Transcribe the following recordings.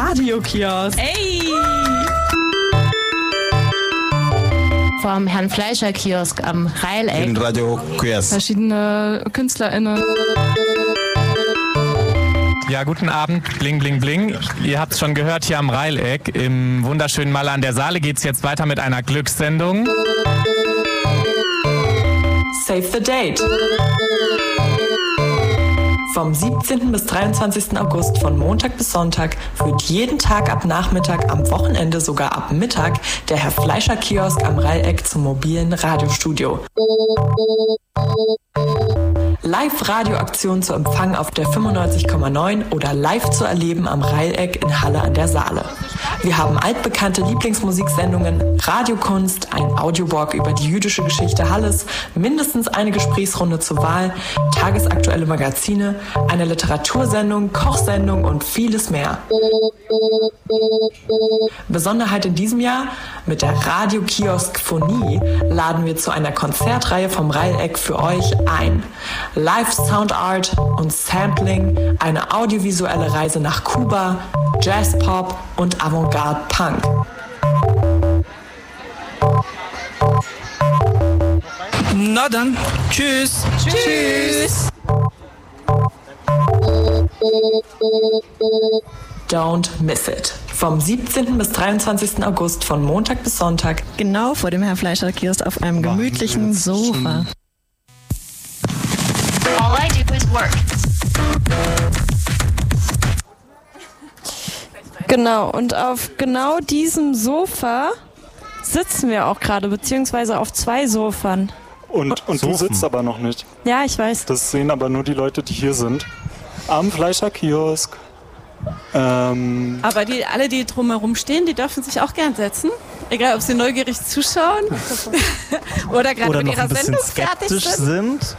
Radiokiosk. Ey! Vom Herrn Fleischer-Kiosk am Rheileck. In Radiokiosk. Verschiedene KünstlerInnen. Ja, guten Abend, bling, bling, bling. Ihr habt es schon gehört, hier am Rheileck, im wunderschönen Malle an der Saale geht es jetzt weiter mit einer Glückssendung. Save the Date. Vom 17. bis 23. August von Montag bis Sonntag führt jeden Tag ab Nachmittag, am Wochenende sogar ab Mittag der Herr Fleischer-Kiosk am Rheileck zum mobilen Radiostudio. Live-Radioaktion zu empfangen auf der 95,9 oder live zu erleben am Rheileck in Halle an der Saale. Wir haben altbekannte Lieblingsmusiksendungen, Radiokunst, ein Audioblog über die jüdische Geschichte Halles, mindestens eine Gesprächsrunde zur Wahl, tagesaktuelle Magazine, eine Literatursendung, Kochsendung und vieles mehr. Besonderheit in diesem Jahr: mit der Radiokiosk-Phonie laden wir zu einer Konzertreihe vom Rheileck für euch ein. Live Soundart und Sampling, eine audiovisuelle Reise nach Kuba, Jazzpop und Avantgarde Punk. Na dann, tschüss. Tschüss. Don't miss it. Vom 17. bis 23. August von Montag bis Sonntag. Genau vor dem Herrn Fleischer-Kiosk auf einem gemütlichen Sofa. All I do is work. Genau, und auf genau diesem Sofa sitzen wir auch gerade, beziehungsweise auf 2 Sofern. Und du sitzt aber noch nicht. Ja, ich weiß. Das sehen aber nur die Leute, die hier sind. Am Fleischer-Kiosk. Aber alle, die drumherum stehen, die dürfen sich auch gern setzen. Egal, ob sie neugierig zuschauen oder gerade mit ihrer Sendung fertig sind.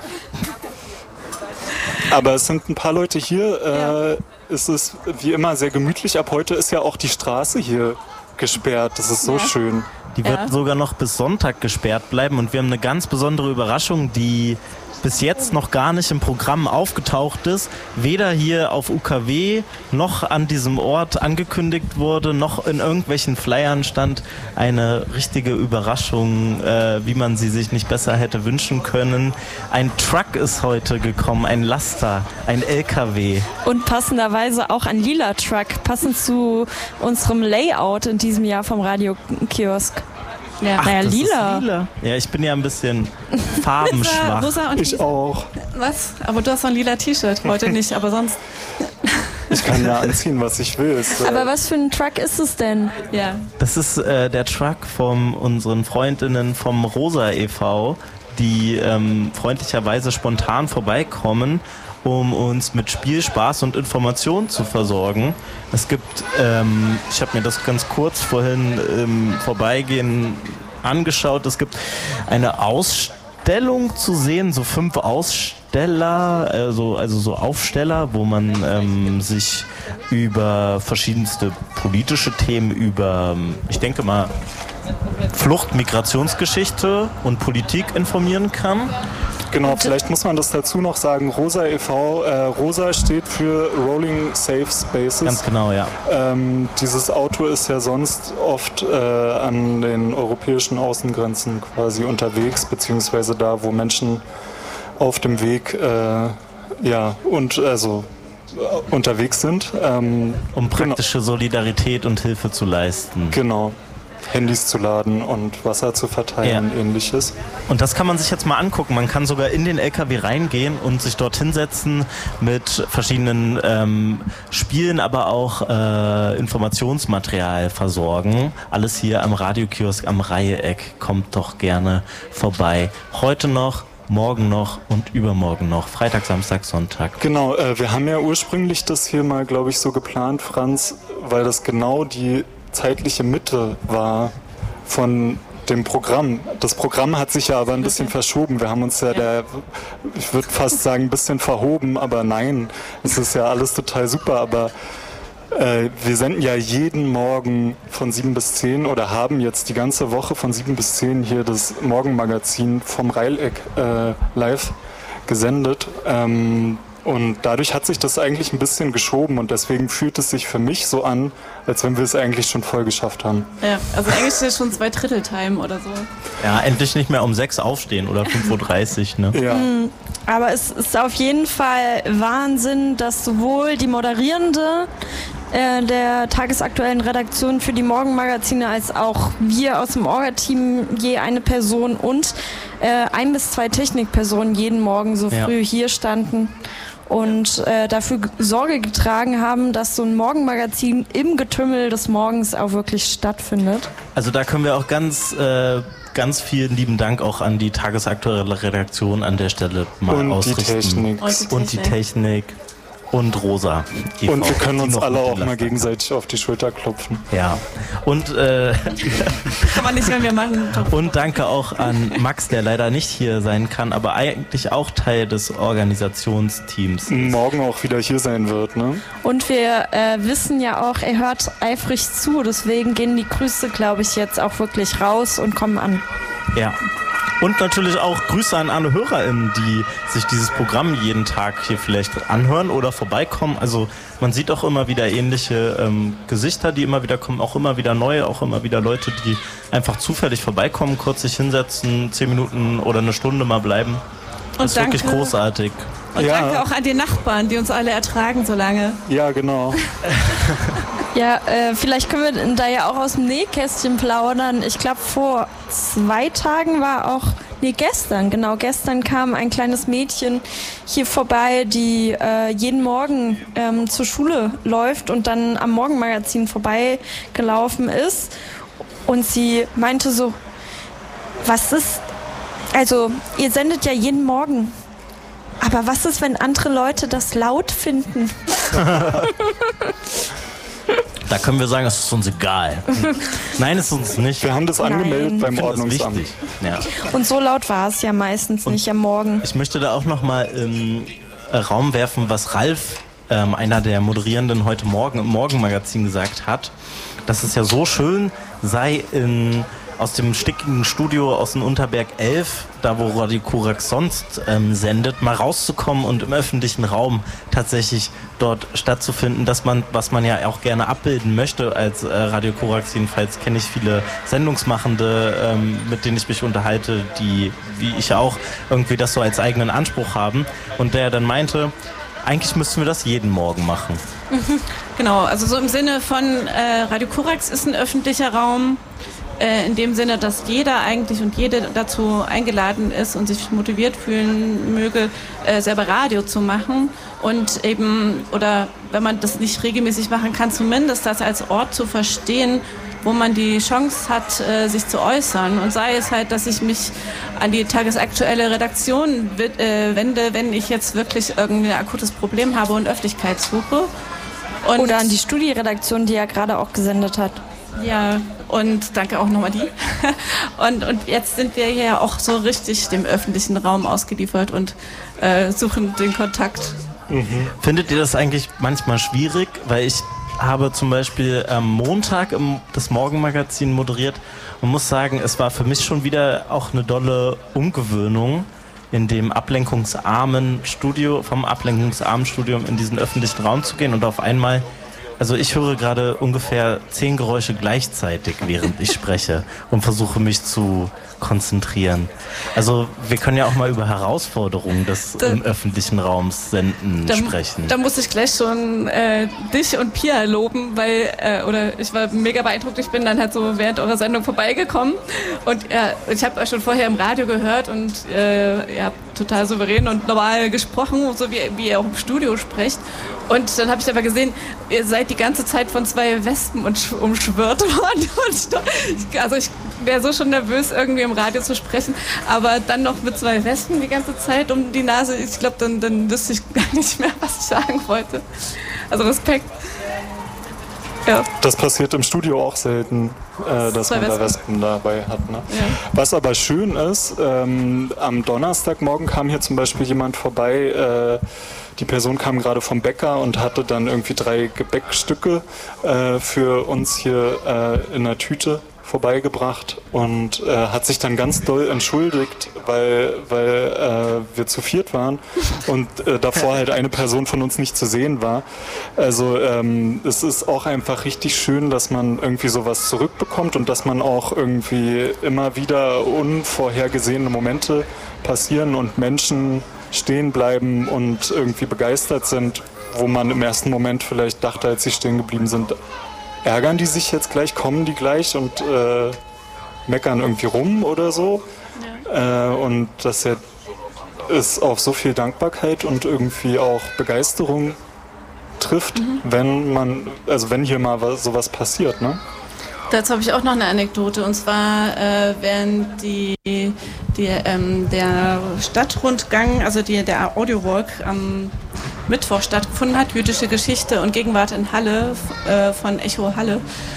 Aber es sind ein paar Leute hier. Es ist wie immer sehr gemütlich. Ab heute ist ja auch die Straße hier gesperrt. Das ist so schön. Die wird sogar noch bis Sonntag gesperrt bleiben. Und wir haben eine ganz besondere Überraschung, die bis jetzt noch gar nicht im Programm aufgetaucht ist, weder hier auf UKW noch an diesem Ort angekündigt wurde, noch in irgendwelchen Flyern stand. Eine richtige Überraschung, wie man sie sich nicht besser hätte wünschen können. Ein Truck ist heute gekommen, ein Laster, ein LKW. Und passenderweise auch ein lila Truck, passend zu unserem Layout in diesem Jahr vom Radiokiosk. Ja, ach, naja, lila. Ja, ich bin ja ein bisschen farbenschwach. Rosa und ich auch. Was? Aber du hast noch ein lila T-Shirt. Heute nicht, aber sonst. Ich kann ja anziehen, was ich will. Aber was für ein Truck ist es denn? Ja. Das ist der Truck von unseren Freundinnen vom Rosa e.V., die freundlicherweise spontan vorbeikommen, um uns mit Spiel, Spaß und Information zu versorgen. Es gibt, ich habe mir das ganz kurz vorhin im Vorbeigehen angeschaut, es gibt eine Ausstellung zu sehen, so 5 Aussteller, also so Aufsteller, wo man sich über verschiedenste politische Themen, über, ich denke mal, Flucht, Migrationsgeschichte und Politik informieren kann. Genau, vielleicht muss man das dazu noch sagen. Rosa e.V., Rosa steht für Rolling Safe Spaces. Ganz genau, ja. Dieses Auto ist ja sonst oft an den europäischen Außengrenzen quasi unterwegs, beziehungsweise da, wo Menschen auf dem Weg unterwegs sind. Um praktische Solidarität und Hilfe zu leisten. Genau. Handys zu laden und Wasser zu verteilen, ähnliches. Und das kann man sich jetzt mal angucken. Man kann sogar in den LKW reingehen und sich dort hinsetzen mit verschiedenen Spielen, aber auch Informationsmaterial versorgen. Alles hier am Radiokiosk am Rheileck. Kommt doch gerne vorbei. Heute noch, morgen noch und übermorgen noch. Freitag, Samstag, Sonntag. Genau, wir haben ja ursprünglich das hier mal, glaube ich, so geplant, Franz, weil das genau die zeitliche Mitte war von dem Programm. Das Programm hat sich ja aber ein bisschen verschoben. Wir haben uns ich würde fast sagen, ein bisschen verhoben, aber nein, es ist ja alles total super, aber wir senden ja jeden Morgen von 7 bis 10 oder haben jetzt die ganze Woche von 7 bis 10 hier das Morgenmagazin vom Rheileck live gesendet. Und dadurch hat sich das eigentlich ein bisschen geschoben und deswegen fühlt es sich für mich so an, als wenn wir es eigentlich schon voll geschafft haben. Ja, also eigentlich ist es schon 2/3 oder so. Ja, endlich nicht mehr um 6 aufstehen oder 5:30 Uhr, ne? Ja. Aber es ist auf jeden Fall Wahnsinn, dass sowohl die Moderierende der tagesaktuellen Redaktion für die Morgenmagazine als auch wir aus dem Orga-Team je eine Person und 1 bis 2 Technikpersonen jeden Morgen so früh hier standen und dafür Sorge getragen haben, dass so ein Morgenmagazin im Getümmel des Morgens auch wirklich stattfindet. Also da können wir auch ganz vielen lieben Dank auch an die tagesaktuelle Redaktion an der Stelle mal ausrichten. Und die Technik. Und Rosa. Und wir können uns alle auch mal gegenseitig auf die Schulter klopfen. Ja. Und kann man nicht, wenn wir machen. Und danke auch an Max, der leider nicht hier sein kann, aber eigentlich auch Teil des Organisationsteams. Morgen auch wieder hier sein wird, ne? Und wir wissen ja auch, er hört eifrig zu, deswegen gehen die Grüße, glaube ich, jetzt auch wirklich raus und kommen an. Ja. Und natürlich auch Grüße an alle HörerInnen, die sich dieses Programm jeden Tag hier vielleicht anhören oder vorbeikommen. Also man sieht auch immer wieder ähnliche Gesichter, die immer wieder kommen, auch immer wieder neue, auch immer wieder Leute, die einfach zufällig vorbeikommen, kurz sich hinsetzen, 10 Minuten oder eine Stunde mal bleiben. Das ist wirklich großartig. Und danke auch an die Nachbarn, die uns alle ertragen so lange. Ja, genau. Ja, vielleicht können wir da ja auch aus dem Nähkästchen plaudern. Ich glaube, vor 2 Tagen war auch, gestern kam ein kleines Mädchen hier vorbei, die jeden Morgen zur Schule läuft und dann am Morgenmagazin vorbeigelaufen ist. Und sie meinte so, also ihr sendet ja jeden Morgen. Aber was ist, wenn andere Leute das laut finden? Da können wir sagen, es ist uns egal. Nein, es ist uns nicht. Wir haben das angemeldet beim Ordnungsamt. Ja. Und so laut war es ja meistens nicht am Morgen. Ich möchte da auch nochmal im Raum werfen, was Ralf, einer der Moderierenden, heute Morgen im Morgenmagazin gesagt hat, dass es ja so schön sei, aus dem stickigen Studio aus dem Unterberg 11, da wo Radio Korax sonst sendet, mal rauszukommen und im öffentlichen Raum tatsächlich dort stattzufinden, dass man, was man ja auch gerne abbilden möchte als Radio Korax, jedenfalls kenne ich viele Sendungsmachende, mit denen ich mich unterhalte, die, wie ich auch, irgendwie das so als eigenen Anspruch haben und der dann meinte, eigentlich müssten wir das jeden Morgen machen. Genau, also so im Sinne von Radio Korax ist ein öffentlicher Raum, in dem Sinne, dass jeder eigentlich und jede dazu eingeladen ist und sich motiviert fühlen möge, selber Radio zu machen und eben, oder wenn man das nicht regelmäßig machen kann, zumindest das als Ort zu verstehen, wo man die Chance hat, sich zu äußern. Und sei es halt, dass ich mich an die tagesaktuelle Redaktion wende, wenn ich jetzt wirklich irgendwie ein akutes Problem habe und Öffentlichkeit suche. Oder an die Studieredaktion, die ja gerade auch gesendet hat. Ja, und danke auch nochmal die. Und jetzt sind wir hier auch so richtig dem öffentlichen Raum ausgeliefert und suchen den Kontakt. Mhm. Findet ihr das eigentlich manchmal schwierig? Weil ich habe zum Beispiel am Montag das Morgenmagazin moderiert und muss sagen, es war für mich schon wieder auch eine dolle Umgewöhnung, in dem ablenkungsarmen Studium in diesen öffentlichen Raum zu gehen und auf einmal, also ich höre gerade ungefähr 10 Geräusche gleichzeitig, während ich spreche und versuche mich zu konzentrieren. Also wir können ja auch mal über Herausforderungen des im öffentlichen Raums Senden sprechen. Da muss ich gleich schon dich und Pia loben, weil ich war mega beeindruckt. Ich bin dann halt so während eurer Sendung vorbeigekommen und ich habe euch schon vorher im Radio gehört und ihr habt total souverän und normal gesprochen, so wie ihr auch im Studio sprecht. Und dann habe ich aber gesehen, ihr seid die ganze Zeit von 2 Wespen umschwirrt worden. Also ich wäre so schon nervös, irgendwie im Radio zu sprechen, aber dann noch mit 2 Wespen die ganze Zeit um die Nase. Ich glaube, dann wüsste ich gar nicht mehr, was ich sagen wollte. Also Respekt. Ja. Das passiert im Studio auch selten, dass man da Wespen dabei hat. Ne? Ja. Was aber schön ist, am Donnerstagmorgen kam hier zum Beispiel jemand vorbei, die Person kam gerade vom Bäcker und hatte dann irgendwie 3 Gebäckstücke für uns hier in einer Tüte vorbeigebracht und hat sich dann ganz doll entschuldigt, weil wir zu viert waren und davor halt eine Person von uns nicht zu sehen war. Also es ist auch einfach richtig schön, dass man irgendwie sowas zurückbekommt und dass man auch irgendwie immer wieder unvorhergesehene Momente passieren und Menschen stehen bleiben und irgendwie begeistert sind, wo man im ersten Moment vielleicht dachte, als sie stehen geblieben sind, ärgern die sich jetzt gleich, kommen die gleich und meckern irgendwie rum oder so. Ja. Und dass es auf so viel Dankbarkeit und irgendwie auch Begeisterung trifft, wenn hier mal sowas passiert, ne? Dazu habe ich auch noch eine Anekdote, und zwar während der Stadtrundgang, also der Audiowalk am Mittwoch stattgefunden hat, jüdische Geschichte und Gegenwart in Halle von Echo Halle.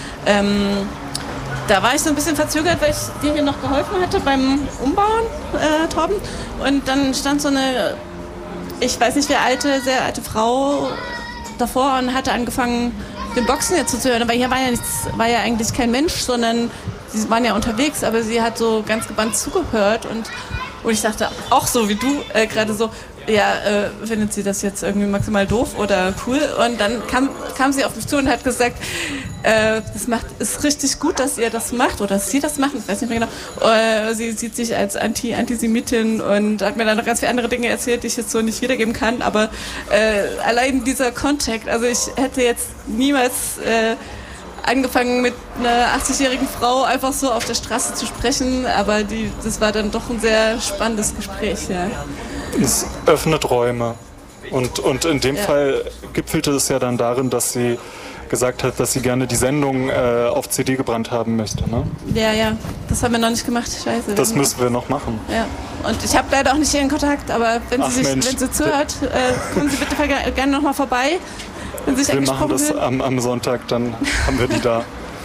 Da war ich so ein bisschen verzögert, weil ich dir hier noch geholfen hatte beim Umbauen, Torben. Und dann stand so eine, ich weiß nicht wie alte, sehr alte Frau davor und hatte angefangen, den Boxen jetzt zuzuhören. Aber hier war ja eigentlich kein Mensch, sondern sie waren ja unterwegs, aber sie hat so ganz gebannt zugehört und ich dachte, auch so wie du gerade so, ja, findet sie das jetzt irgendwie maximal doof oder cool? Und dann kam sie auf mich zu und hat gesagt, ist richtig gut, dass ihr das macht oder dass sie das machen, ich weiß nicht mehr genau. Sie sieht sich als Antisemitin und hat mir dann noch ganz viele andere Dinge erzählt, die ich jetzt so nicht wiedergeben kann, aber allein dieser Kontakt, also ich hätte jetzt niemals angefangen mit einer 80-jährigen Frau einfach so auf der Straße zu sprechen, aber das war dann doch ein sehr spannendes Gespräch, ja. Es öffnet Räume und in dem Fall gipfelte es ja dann darin, dass sie gesagt hat, dass sie gerne die Sendung auf CD gebrannt haben möchte, ne? Ja, das haben wir noch nicht gemacht, scheiße. Das müssen wir noch machen. Ja. Und ich habe leider auch nicht ihren Kontakt, aber wenn sie zuhört, kommen Sie bitte gerne nochmal vorbei. Wir machen das am Sonntag, dann haben wir die da.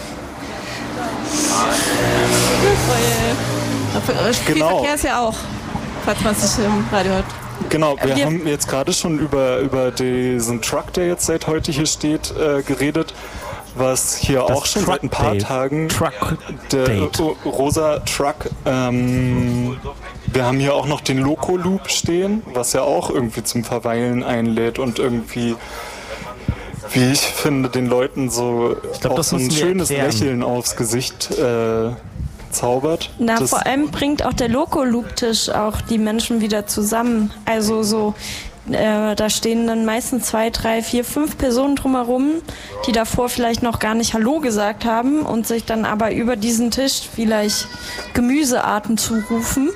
Genau. Verkehr ist ja auch, falls man es nicht im Radio hört. Genau, wir haben jetzt gerade schon über diesen Truck, der jetzt seit heute hier steht, geredet, was hier das auch schon seit ein paar Tagen, der rosa Truck, wir haben hier auch noch den Loco Loop stehen, was ja auch irgendwie zum Verweilen einlädt und irgendwie, wie ich finde, den Leuten so auch so ein schönes Lächeln aufs Gesicht zaubert. Vor allem bringt auch der Loco-Loop-Tisch auch die Menschen wieder zusammen. Also so, da stehen dann meistens 2, 3, 4, 5 Personen drumherum, die davor vielleicht noch gar nicht Hallo gesagt haben und sich dann aber über diesen Tisch vielleicht Gemüsearten zurufen.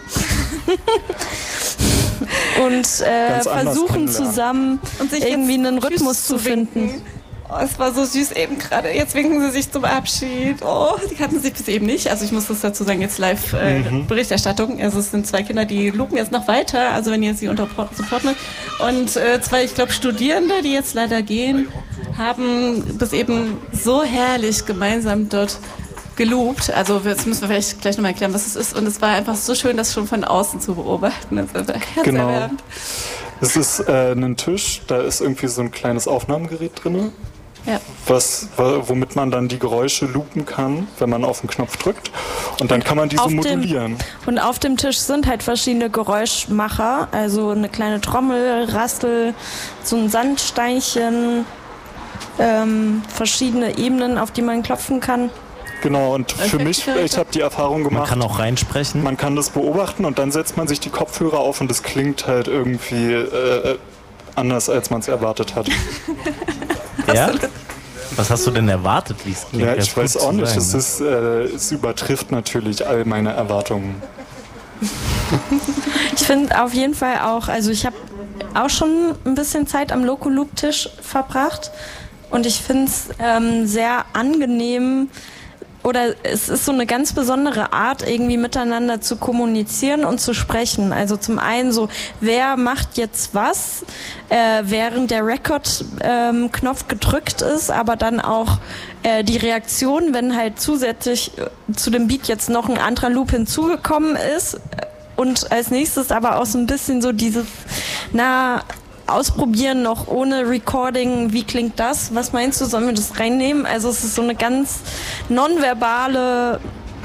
Und versuchen zusammen irgendwie einen Rhythmus zu finden. Oh, es war so süß eben gerade. Jetzt winken sie sich zum Abschied. Oh, die kannten sich bis eben nicht. Also ich muss das dazu sagen, jetzt live Berichterstattung. Also es sind 2 Kinder, die loopen jetzt noch weiter. Also wenn ihr sie supporten. Und 2, ich glaube, Studierende, die jetzt leider gehen, haben das eben so herrlich gemeinsam dort geloopt. Also jetzt müssen wir vielleicht gleich nochmal erklären, was es ist. Und es war einfach so schön, das schon von außen zu beobachten. Das ist genau. Es ist ein Tisch, da ist irgendwie so ein kleines Aufnahmegerät drin, womit man dann die Geräusche loopen kann, wenn man auf den Knopf drückt. Und dann kann man diese modulieren. Und auf dem Tisch sind halt verschiedene Geräuschmacher, also eine kleine Trommel, Rassel, so ein Sandsteinchen, verschiedene Ebenen, auf die man klopfen kann. Genau, und für mich, ich habe die Erfahrung gemacht. Man kann auch reinsprechen. Man kann das beobachten und dann setzt man sich die Kopfhörer auf und es klingt halt irgendwie anders, als man es erwartet hat. Ja? Was hast du denn erwartet, wie es klingt? Ja, ich weiß auch nicht. Es übertrifft natürlich all meine Erwartungen. Ich finde auf jeden Fall auch, also ich habe auch schon ein bisschen Zeit am Loco-Loop-Tisch verbracht und ich finde es sehr angenehm, oder es ist so eine ganz besondere Art, irgendwie miteinander zu kommunizieren und zu sprechen. Also zum einen so, wer macht jetzt was, während der Record-Knopf gedrückt ist, aber dann auch die Reaktion, wenn halt zusätzlich zu dem Beat jetzt noch ein anderer Loop hinzugekommen ist. Und als nächstes aber auch so ein bisschen so dieses, ausprobieren noch ohne Recording, wie klingt das? Was meinst du, sollen wir das reinnehmen? Also es ist so eine ganz nonverbale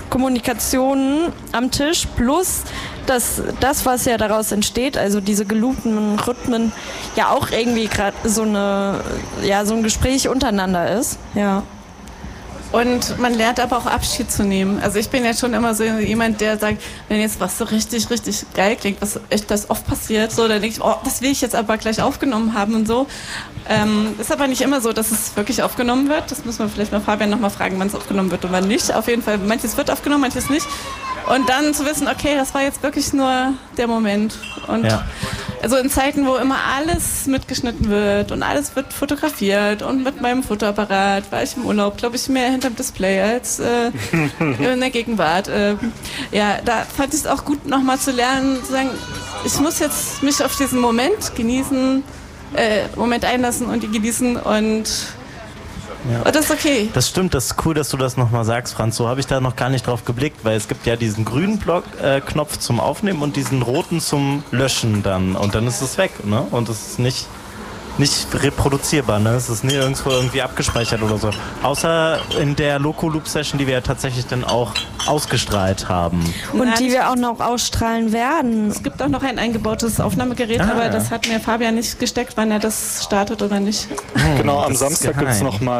Kommunikation am Tisch plus das, was ja daraus entsteht, also diese geloopten Rhythmen, ja auch irgendwie gerade so ein Gespräch untereinander ist. Ja. Und man lernt aber auch Abschied zu nehmen. Also ich bin ja schon immer so jemand, der sagt, wenn jetzt was so richtig, richtig geil klingt, was echt das oft passiert, so, dann denke ich, oh, das will ich jetzt aber gleich aufgenommen haben und so. Ist aber nicht immer so, dass es wirklich aufgenommen wird. Das müssen wir vielleicht mal Fabian nochmal fragen, wann es aufgenommen wird und wann nicht. Auf jeden Fall, manches wird aufgenommen, manches nicht. Und dann zu wissen, okay, das war jetzt wirklich nur der Moment. Und also in Zeiten, wo immer alles mitgeschnitten wird und alles wird fotografiert und mit meinem Fotoapparat war ich im Urlaub, glaube ich, mehr hinterm Display als in der Gegenwart. Da fand ich es auch gut, nochmal zu lernen, zu sagen, ich muss jetzt mich auf diesen Moment genießen, Moment einlassen und die genießen und das ist okay. Das stimmt, das ist cool, dass du das nochmal sagst, Franz. So habe ich da noch gar nicht drauf geblickt, weil es gibt ja diesen grünen Knopf zum Aufnehmen und diesen roten zum Löschen dann. Und dann ist es weg, ne? Und es ist nicht reproduzierbar, ne? Es ist nie irgendwo irgendwie abgespeichert oder so. Außer in der Loco-Loop-Session, die wir ja tatsächlich dann auch ausgestrahlt haben. Und die wir auch noch ausstrahlen werden. Es gibt auch noch ein eingebautes Aufnahmegerät, aber das hat mir Fabian nicht gesteckt, wann er das startet oder nicht. Genau, am Samstag gibt es nochmal